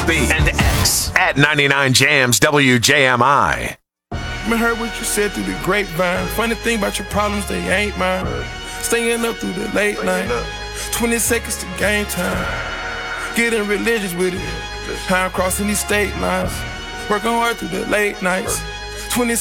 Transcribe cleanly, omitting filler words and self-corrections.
FB and X at 99 Jams WJMI. I heard what you said through the grapevine. Funny thing about your problems, they ain't mine. Staying up through the late night. 20 seconds to game time. Getting religious with it. How I'm crossing these state lines. Working hard through the late nights. 20